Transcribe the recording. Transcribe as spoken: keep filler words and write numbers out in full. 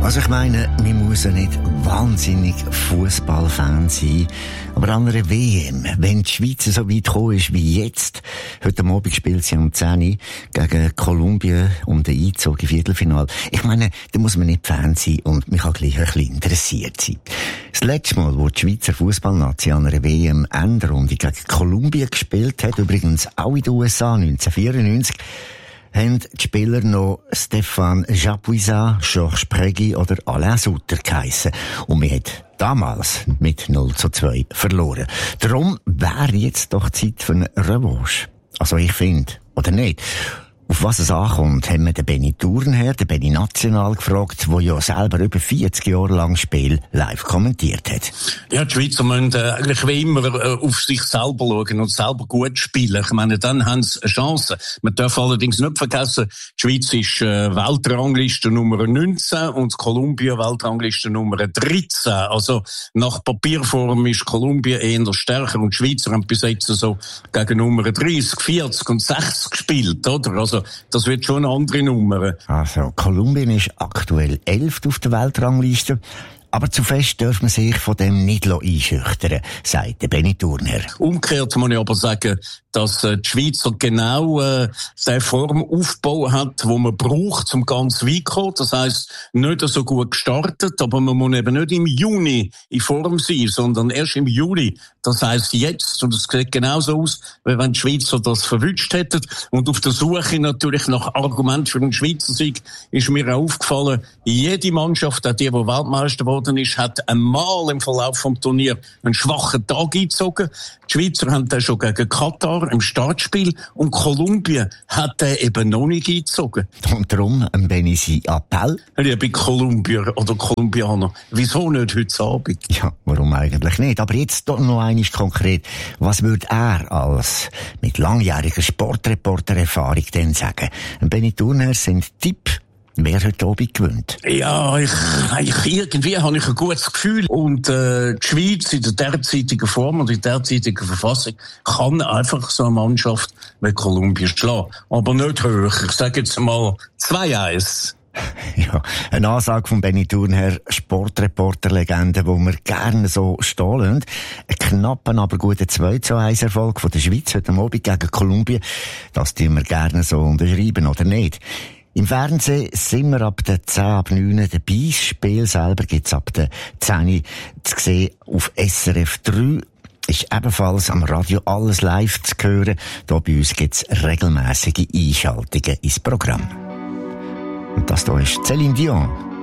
Also ich meine, man muss ja nicht wahnsinnig Fußballfan sein, aber an einer W M, wenn die Schweiz so weit gekommen ist wie jetzt, heute Abend spielt sie um zehn Uhr gegen Kolumbien um den Einzug im Viertelfinale. Ich meine, da muss man nicht Fan sein und man kann gleich ein bisschen interessiert sein. Das letzte Mal, wo die Schweizer Fußballnation an einer W M-Endrunde gegen Kolumbien gespielt hat, übrigens auch in den U S A neunzehnhundertvierundneunzig, haben die Spieler noch Stéphane Chapuisat, Georges Pregui oder Alain Sutter geheissen. Und wir haben damals mit null zu zwei verloren. Darum wäre jetzt doch Zeit für eine Revanche. Also ich finde, oder nicht? Auf was es ankommt, haben wir den Benny Thurnherr, den Benny National gefragt, der ja selber über vierzig Jahre lang Spiel live kommentiert hat. Ja, die Schweizer müssen äh, eigentlich wie immer äh, auf sich selber schauen und selber gut spielen. Ich meine, dann haben sie eine Chance. Man darf allerdings nicht vergessen, die Schweiz ist äh, Weltrangliste Nummer neunzehn und Kolumbien Weltrangliste Nummer dreizehn. Also nach Papierform ist Kolumbien eher stärker und die Schweizer haben bis jetzt so gegen Nummer dreißig, vierzig und sechzig gespielt, oder? Also das wird schon eine andere Nummer. Also, Kolumbien ist aktuell elft auf der Weltrangliste. Aber zu fest darf man sich von dem nicht einschüchtern, sagt der Benny Thurnherr. Umgekehrt muss ich aber sagen, dass äh, die Schweizer genau äh, den Formaufbau hat, wo man braucht, um ganz weit zu kommen. Das heisst, nicht so gut gestartet, aber man muss eben nicht im Juni in Form sein, sondern erst im Juli. Das heisst jetzt, und es sieht genauso aus, wie wenn die Schweizer das verwünscht hätten. Und auf der Suche natürlich nach Argument für den Schweizer Sieg ist mir auch aufgefallen, jede Mannschaft, auch die, die Weltmeister geworden ist, hat einmal im Verlauf vom Turnier einen schwachen Tag eingezogen. Die Schweizer haben den schon gegen Katar im Startspiel und Kolumbien hat den eben noch nicht eingezogen. Und darum, Benny, sein Appell? Liebe Kolumbier oder Kolumbianer, wieso nicht heute Abend? Ja, warum eigentlich nicht? Aber jetzt doch noch einmal konkret. Was würde er als mit langjähriger Sportreporter-Erfahrung denn sagen? Benny Thurnherr, sind Tipp, wer heute Abend gewinnt? Ja, ich, ich, irgendwie habe ich ein gutes Gefühl. Und äh, die Schweiz in der derzeitigen Form und in der derzeitigen Verfassung kann einfach so eine Mannschaft wie Kolumbien schlagen. Aber nicht hoch. Ich sage jetzt mal zwei eins. Ja, eine Ansage von Benny Thurnherr, Sportreporter-Legende, wo wir gerne so stehen lassen. Ein knappen, aber guter zwei zu eins Erfolg von der Schweiz heute Abend gegen Kolumbien. Das tun wir gerne so unterschreiben, oder nicht? Im Fernsehen sind wir ab der zehn ab neun dabei. Das Spiel selber gibt's ab der zehn zu sehen auf S R F drei. Ist ebenfalls am Radio alles live zu hören. Hier bei uns gibt's regelmässige Einschaltungen ins Programm. Und das hier ist Céline Dion.